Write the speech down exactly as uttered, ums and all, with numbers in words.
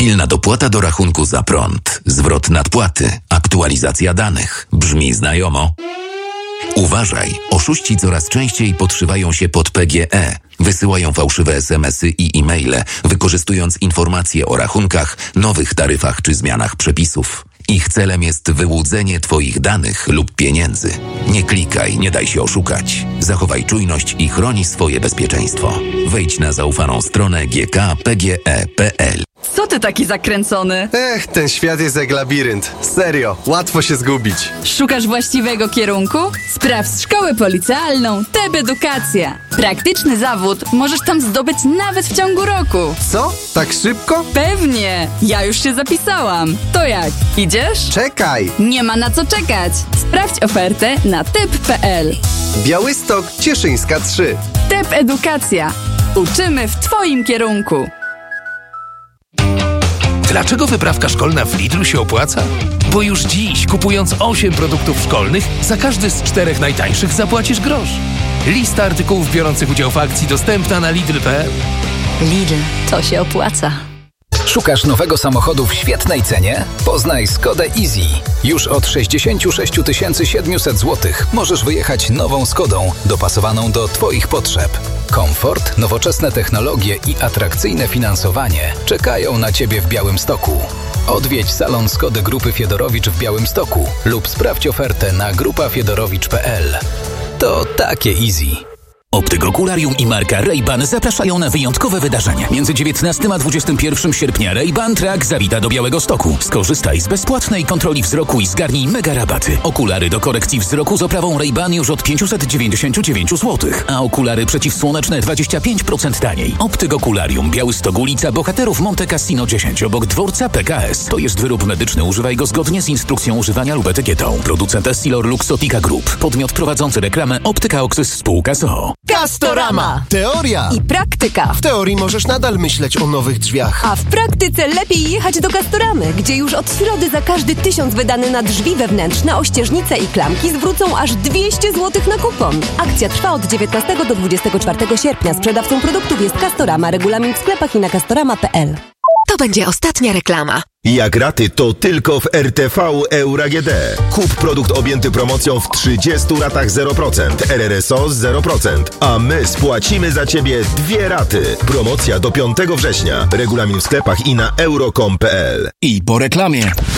Pilna dopłata do rachunku za prąd, zwrot nadpłaty, aktualizacja danych. Brzmi znajomo? Uważaj, oszuści coraz częściej podszywają się pod P G E. Wysyłają fałszywe es em esy i e-maile, wykorzystując informacje o rachunkach, nowych taryfach czy zmianach przepisów. Ich celem jest wyłudzenie Twoich danych lub pieniędzy. Nie klikaj, nie daj się oszukać. Zachowaj czujność i chroni swoje bezpieczeństwo. Wejdź na zaufaną stronę g k p g e kropka p l. Co ty taki zakręcony? Ech, ten świat jest jak labirynt. Serio, łatwo się zgubić. Szukasz właściwego kierunku? Sprawdź szkołę policealną T E B Edukacja. Praktyczny zawód możesz tam zdobyć nawet w ciągu roku. Co? Tak szybko? Pewnie! Ja już się zapisałam. To jak? Idziesz? Czekaj! Nie ma na co czekać. Sprawdź ofertę na t e b kropka p l. Białystok, Cieszyńska trzy. T E B Edukacja. Uczymy w Twoim kierunku. Dlaczego wyprawka szkolna w Lidlu się opłaca? Bo już dziś, kupując osiem produktów szkolnych, za każdy z czterech najtańszych zapłacisz grosz. Lista artykułów biorących udział w akcji dostępna na lidl kropka p l. Lidl, to się opłaca. Szukasz nowego samochodu w świetnej cenie? Poznaj Skodę Easy. Już od sześćdziesiąt sześć tysięcy siedemset złotych możesz wyjechać nową Skodą, dopasowaną do Twoich potrzeb. Komfort, nowoczesne technologie i atrakcyjne finansowanie czekają na Ciebie w Białymstoku. Odwiedź salon Skody Grupy Fiedorowicz w Białymstoku lub sprawdź ofertę na grupa fiedorowicz kropka p l. To takie Easy. Optyk Okularium i marka Ray-Ban zapraszają na wyjątkowe wydarzenie. Między dziewiętnastym a dwudziestym pierwszym sierpnia Ray-Ban Track zawita do Białegostoku. Skorzystaj z bezpłatnej kontroli wzroku i zgarnij mega rabaty. Okulary do korekcji wzroku z oprawą Ray-Ban już od pięćset dziewięćdziesiąt dziewięć złotych, a okulary przeciwsłoneczne dwadzieścia pięć procent taniej. Optyk Okularium, Białystok, ulica Bohaterów Monte Cassino dziesięć, obok dworca P K S. To jest wyrób medyczny, używaj go zgodnie z instrukcją używania lub etykietą. Producent Essilor Luxottica Group. Podmiot prowadzący reklamę Optyka Oxys Spółka z o o. Castorama. Teoria. I praktyka. W teorii możesz nadal myśleć o nowych drzwiach. A w praktyce lepiej jechać do Castoramy, gdzie już od środy za każdy tysiąc wydany na drzwi wewnętrzne, ościeżnice i klamki zwrócą aż dwieście złotych na kupon. Akcja trwa od dziewiętnastego do dwudziestego czwartego sierpnia. Sprzedawcą produktów jest Castorama. Regulamin w sklepach i na castorama kropka p l. To będzie ostatnia reklama. Jak raty, to tylko w R T V Euro A G D. Kup produkt objęty promocją w trzydziestu ratach zero procent, R R S O zero procent, a my spłacimy za Ciebie dwie raty. Promocja do piątego września. Regulamin w sklepach i na euro kropka com kropka p l. I po reklamie.